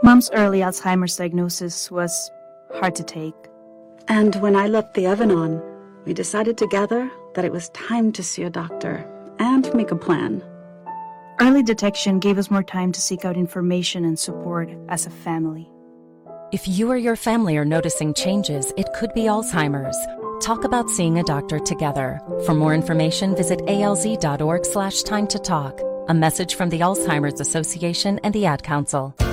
Mom's early Alzheimer's diagnosis was hard to take. And when I left the oven on, we decided together that it was time to see a doctor and make a plan. Early detection gave us more time to seek out information and support as a family. If you or your family are noticing changes, it could be Alzheimer's. Talk about seeing a doctor together. For more information, visit alz.org/time to talk. A message from the Alzheimer's Association and the Ad Council.